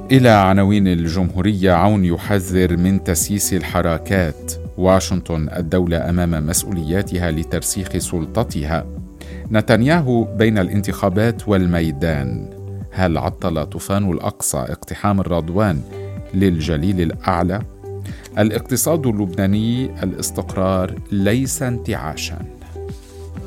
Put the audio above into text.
إلى عناوين الجمهورية. عون يحذر من تسييس الحركات. واشنطن: الدولة أمام مسؤولياتها لترسيخ سلطتها. نتنياهو: بين الانتخابات والميدان. هل عطل طوفان الأقصى اقتحام الرضوان للجليل الأعلى؟ الاقتصاد اللبناني: الاستقرار ليس انتعاشا.